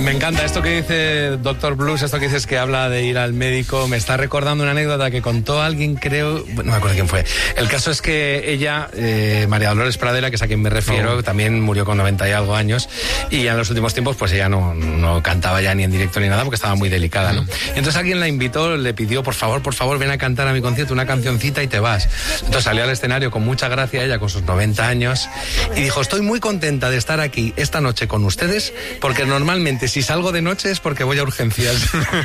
Me encanta esto que dice Dr. Blues, esto que dices que habla de ir al médico. Me está recordando una anécdota que contó alguien, creo, no me acuerdo quién fue. El caso es que ella, María Dolores Pradera, que es a quien me refiero, también murió con 90 y algo años, y en los últimos tiempos pues ella no cantaba ya ni en directo ni nada porque estaba muy delicada, ¿no? Entonces alguien la invitó, le pidió, por favor, ven a cantar a mi concierto una cancioncita y te vas. Entonces salió al escenario con mucha gracia ella, con sus 90 años, y dijo: estoy muy contenta de estar aquí esta noche con ustedes, porque normalmente si salgo de noche es porque voy a urgencias.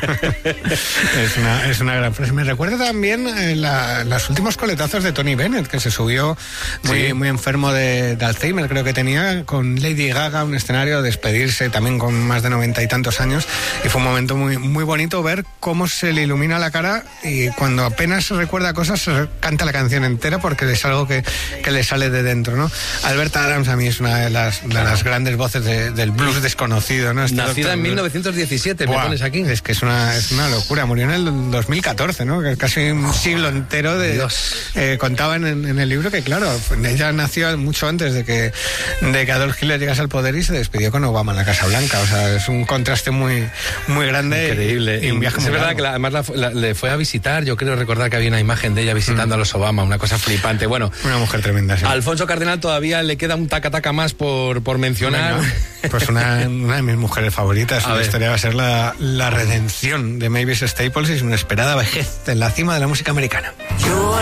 Es una gran frase. Me recuerda también los últimos coletazos de Tony Bennett, que se subió muy enfermo de Alzheimer, creo que tenía, con Lady Gaga, un escenario, despedirse también con más de 90 y tantos años, y fue un momento muy, muy bonito ver cómo se le ilumina la cara, y cuando apenas recuerda cosas canta la canción entera porque es algo que le sale de dentro, ¿no? Alberta Adams a mí es una de las grandes voces del blues desconocido, ¿no? Nacida en 1917, me pones aquí. Es que es una locura. Murió en el 2014, ¿no? Que casi un siglo entero de... Dios. Contaba en el libro que, claro, ella nació mucho antes de que Adolf Hitler llegase al poder y se despidió con Obama en la Casa Blanca. O sea, es un contraste muy, muy grande. Increíble. Y un viaje muy verdad largo. que además le fue a visitar. Yo creo recordar que había una imagen de ella visitando a los Obama, una cosa flipante. Bueno, una mujer tremenda, sí. A Alfonso Cardenal todavía le queda un taca-taca más por mencionar. Bueno, pues una de mis mujeres favoritas. La historia va a ser la redención de Mavis Staples y su inesperada vejez en la cima de la música americana.